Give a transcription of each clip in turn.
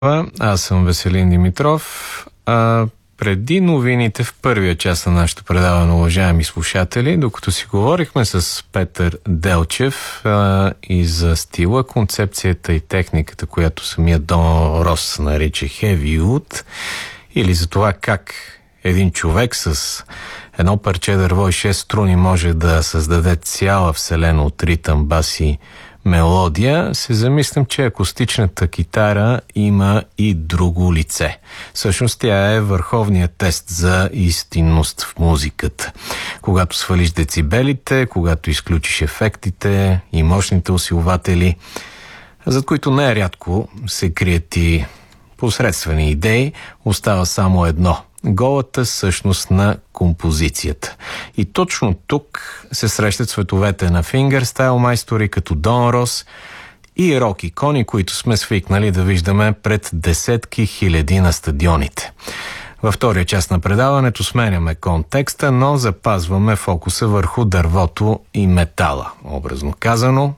Аз съм Веселин Димитров. Преди новините в първия част на нашето предаване, уважаеми слушатели, докато си говорихме с Петър Делчев и за стила, концепцията и техниката, която самият Дон Рос нарича Heavy Wood, или за това как един човек с едно парче дърво и 6 струни може да създаде цяла вселена от ритъм, бас и мелодия, се замислям, че акустичната китара има и друго лице. Всъщност тя е върховният тест за истинност в музиката. Когато свалиш децибелите, когато изключиш ефектите и мощните усилватели, зад които най-рядко се крият и посредствени идеи, остава само едно – голата същност на композицията. И точно тук се срещат световете на фингърстайл майстори като Дон Рос и рок икони, които сме свикнали да виждаме пред десетки хиляди на стадионите. Във втория част на предаването сменяме контекста, но запазваме фокуса върху дървото и метала, образно казано.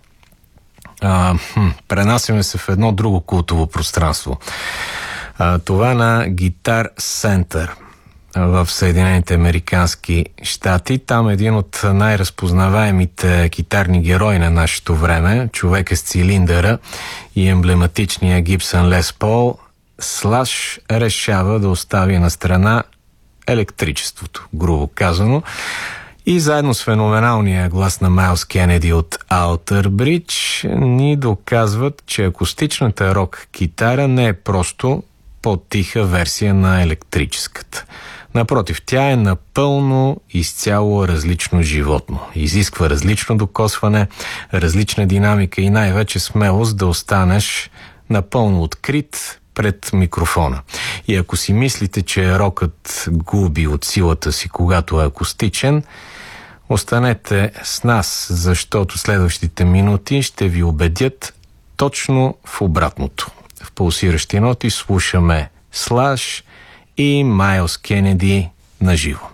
Пренасяме се в едно друго култово пространство. Това на Guitar Center в Съединените американски щати. Там един от най-разпознаваемите китарни герои на нашето време, човека с цилиндъра и емблематичния Gibson Les Paul, Слаш решава да остави на страна електричеството, грубо казано, и заедно с феноменалния глас на Майлз Кенеди от Alter Bridge ни доказват, че акустичната рок-китара не е просто по-тиха версия на електрическата. Напротив, тя е напълно изцяло различно животно. Изисква различно докосване, различна динамика и най-вече смелост да останеш напълно открит пред микрофона. И ако си мислите, че рокът губи от силата си, когато е акустичен, останете с нас, защото следващите минути ще ви убедят точно в обратното. В пулсиращи ноти слушаме Слаш и Майлз Кенеди на живо.